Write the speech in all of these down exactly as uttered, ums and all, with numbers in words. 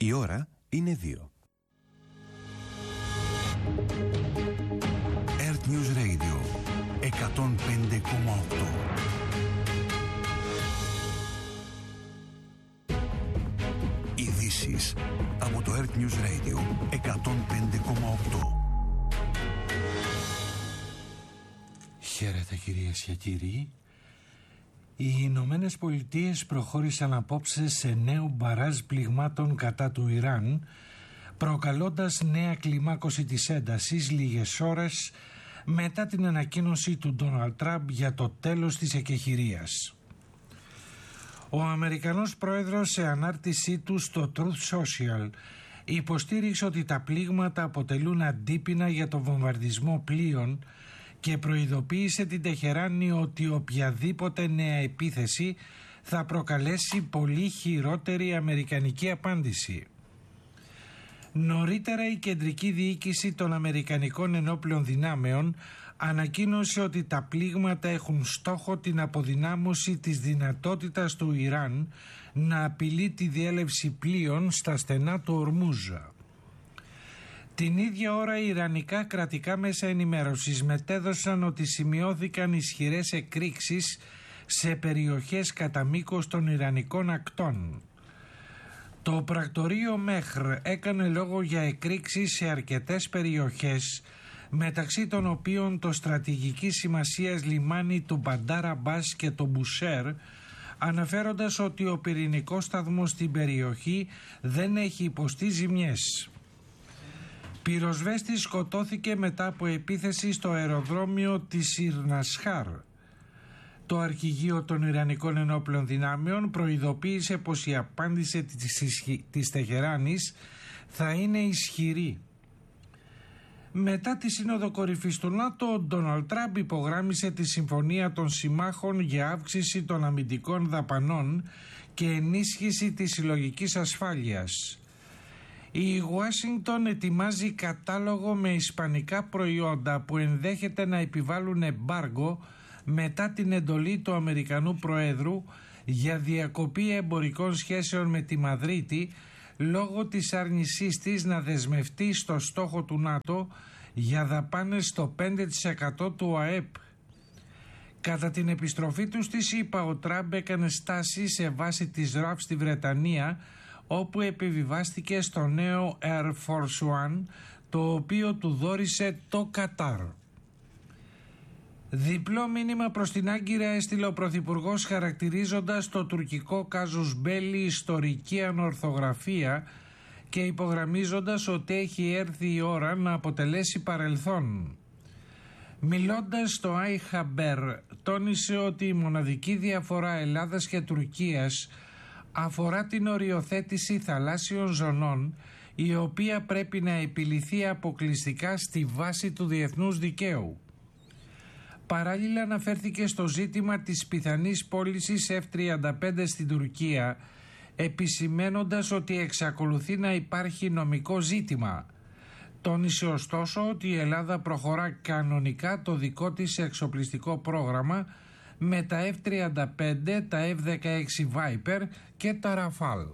Η ώρα είναι δύο. Earth News Radio εκατόν πέντε κόμμα οκτώ. Ειδήσεις από το Earth News Radio εκατόν πέντε κόμμα οκτώ. Χαίρετε κυρίες και κύριοι. Οι Ηνωμένες Πολιτείες προχώρησαν απόψε σε νέο μπαράζ πληγμάτων κατά του Ιράν, προκαλώντας νέα κλιμάκωση της έντασης λίγες ώρες μετά την ανακοίνωση του Ντόναλντ Τραμπ για το τέλος της εκεχηρίας. Ο Αμερικανός πρόεδρος σε ανάρτησή του στο Truth Social υποστήριξε ότι τα πλήγματα αποτελούν αντίπεινα για το βομβαρδισμό πλοίων και προειδοποίησε την Τεχεράνη ότι οποιαδήποτε νέα επίθεση θα προκαλέσει πολύ χειρότερη αμερικανική απάντηση. Νωρίτερα η κεντρική διοίκηση των Αμερικανικών Ενόπλων Δυνάμεων ανακοίνωσε ότι τα πλήγματα έχουν στόχο την αποδυνάμωση της δυνατότητας του Ιράν να απειλεί τη διέλευση πλοίων στα στενά του Ορμούζα. Την ίδια ώρα οι ιρανικά κρατικά μέσα ενημέρωσης μετέδωσαν ότι σημειώθηκαν ισχυρές εκρήξεις σε περιοχές κατά μήκος των ιρανικών ακτών. Το πρακτορείο Μεχρ έκανε λόγο για εκρήξεις σε αρκετές περιοχές, μεταξύ των οποίων το στρατηγικής σημασίας λιμάνι του Μπαντάρ Αμπάς και το Μπουσέρ, αναφέροντας ότι ο πυρηνικός σταθμός στην περιοχή δεν έχει υποστεί ζημιές. Πυροσβέστης σκοτώθηκε μετά από επίθεση στο αεροδρόμιο της Ιρνασχάρ. Το αρχηγείο των Ιρανικών Ενόπλων Δυνάμεων προειδοποίησε πως η απάντηση της Τεχεράνης θα είναι ισχυρή. Μετά τη Σύνοδο Κορυφής του ΝΑΤΟ, ο Ντόναλντ Τραμπ υπογράμμισε τη συμφωνία των συμμάχων για αύξηση των αμυντικών δαπανών και ενίσχυση της συλλογικής ασφάλειας. Η Ουάσιγκτον ετοιμάζει κατάλογο με ισπανικά προϊόντα που ενδέχεται να επιβάλλουν εμπάργκο μετά την εντολή του Αμερικανού Προέδρου για διακοπή εμπορικών σχέσεων με τη Μαδρίτη λόγω της άρνησής της να δεσμευτεί στο στόχο του ΝΑΤΟ για δαπάνες στο πέντε τοις εκατό του ΑΕΠ. Κατά την επιστροφή του στη ΣΥΠΑ, ο Τραμπ έκανε στάση σε βάση της ΡΑΦ στη Βρετανία, όπου επιβιβάστηκε στο νέο Air Force One, το οποίο του δώρισε το Κατάρ. Διπλό μήνυμα προς την Άγκυρα έστειλε ο Πρωθυπουργός, χαρακτηρίζοντας το τουρκικό κάζους μπέλι ιστορική ανορθογραφία και υπογραμμίζοντας ότι έχει έρθει η ώρα να αποτελέσει παρελθόν. Μιλώντας στο Άι Χαμπέρ, τόνισε ότι η μοναδική διαφορά Ελλάδας και Τουρκίας αφορά την οριοθέτηση θαλάσσιων ζωνών, η οποία πρέπει να επιληθεί αποκλειστικά στη βάση του διεθνούς δικαίου. Παράλληλα αναφέρθηκε στο ζήτημα της πιθανής πώλησης εφ τριάντα πέντε στην Τουρκία, επισημένοντας ότι εξακολουθεί να υπάρχει νομικό ζήτημα. Τόνισε ωστόσο ότι η Ελλάδα προχωρά κανονικά το δικό της εξοπλιστικό πρόγραμμα με τα εφ τριάντα πέντε, τα εφ δεκαέξι Viper και τα Ραφάλ.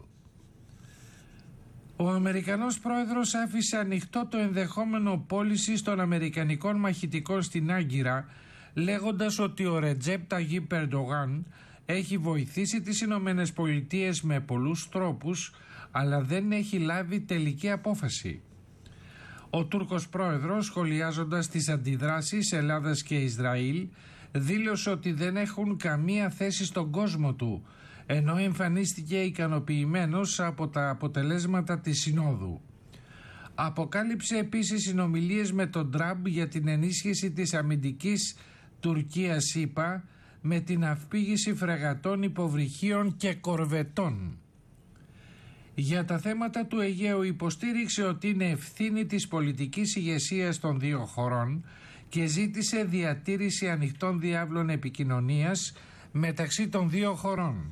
Ο Αμερικανός πρόεδρος άφησε ανοιχτό το ενδεχόμενο πώλησης των αμερικανικών μαχητικών στην Άγκυρα, λέγοντας ότι ο Ρετζέπ Ταγίπ Ερντογάν έχει βοηθήσει τις Ηνωμένες Πολιτείες με πολλούς τρόπους, αλλά δεν έχει λάβει τελική απόφαση. Ο Τούρκος πρόεδρος, σχολιάζοντας τις αντιδράσεις Ελλάδας και Ισραήλ, δήλωσε ότι δεν έχουν καμία θέση στον κόσμο του, ενώ εμφανίστηκε ικανοποιημένος από τα αποτελέσματα της Συνόδου. Αποκάλυψε επίσης συνομιλίες με τον Τραμπ για την ενίσχυση της αμυντικής Τουρκίας, ΗΠΑ, με την αυπήγηση φρεγατών, υποβρυχίων και κορβετών. Για τα θέματα του Αιγαίου υποστήριξε ότι είναι ευθύνη της πολιτικής ηγεσίας των δύο χωρών και ζήτησε διατήρηση ανοιχτών διάβλων επικοινωνίας μεταξύ των δύο χωρών.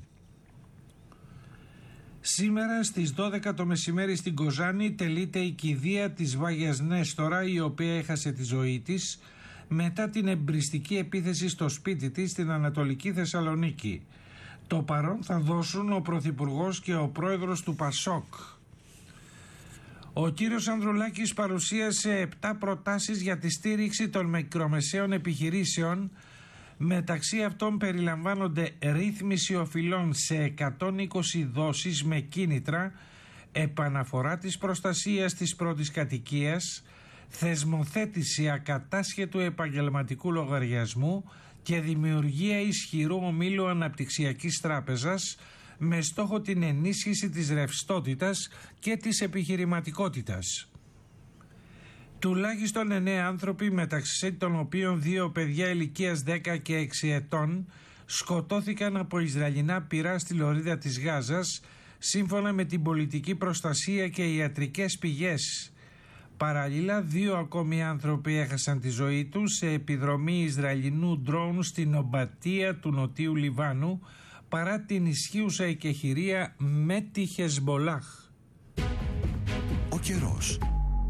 Σήμερα στις δώδεκα το μεσημέρι στην Κοζάνη τελείται η κηδεία της Βάγιας Νέστορα, η οποία έχασε τη ζωή της μετά την εμπριστική επίθεση στο σπίτι της στην Ανατολική Θεσσαλονίκη. Το παρόν θα δώσουν ο Πρωθυπουργός και ο Πρόεδρος του Πασόκ. Ο κύριος Ανδρουλάκης παρουσίασε επτά προτάσεις για τη στήριξη των μικρομεσαίων επιχειρήσεων. Μεταξύ αυτών περιλαμβάνονται ρύθμιση οφειλών σε εκατόν είκοσι δόσεις με κίνητρα, επαναφορά της προστασίας της πρώτης κατοικίας, θεσμοθέτηση ακατάσχετου επαγγελματικού λογαριασμού και δημιουργία ισχυρού ομίλου αναπτυξιακής τράπεζας με στόχο την ενίσχυση της ρευστότητας και της επιχειρηματικότητας. Τουλάχιστον εννέα άνθρωποι, μεταξύ των οποίων δύο παιδιά ηλικίας δέκα και έξι ετών, σκοτώθηκαν από Ισραηλινά πυρά στη λωρίδα της Γάζας, σύμφωνα με την πολιτική προστασία και ιατρικές πηγές. Παράλληλα, δύο ακόμη άνθρωποι έχασαν τη ζωή τους σε επιδρομή Ισραηλινού ντρόουν στην Ομπατία του Νοτίου Λιβάνου, παρά την ισχύουσα εκεχηρία με τη Χεσμολάχ. Ο καιρός.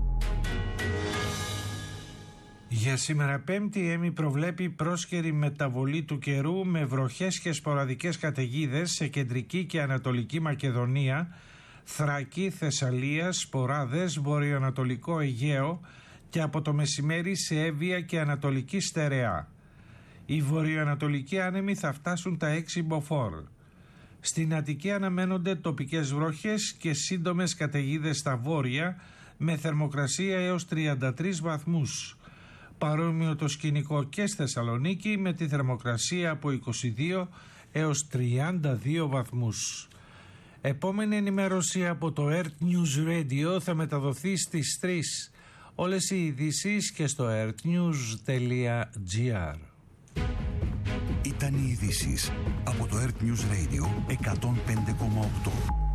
Για σήμερα Πέμπτη, η ΕΜΗ προβλέπει πρόσκαιρη μεταβολή του καιρού με βροχές και σποραδικές καταιγίδες σε κεντρική και ανατολική Μακεδονία, Θράκη, Θεσσαλία, σποράδες, βορειοανατολικό Αιγαίο και από το μεσημέρι σε Εύβοια και Ανατολική Στερεά. Οι βορειοανατολικοί άνεμοι θα φτάσουν τα έξι μποφόρ. Στην Αττική αναμένονται τοπικές βροχές και σύντομες καταιγίδες στα βόρεια με θερμοκρασία έως τριάντα τρεις βαθμούς. Παρόμοιο το σκηνικό και στη Θεσσαλονίκη με τη θερμοκρασία από είκοσι δύο έως τριάντα δύο βαθμούς. Επόμενη ενημέρωση από το Earth News Radio θα μεταδοθεί στις τρεις. Όλες οι ειδήσεις και στο earthnews τελεία gr. Ήταν οι ειδήσεις από το Earth News Radio εκατόν πέντε κόμμα οκτώ.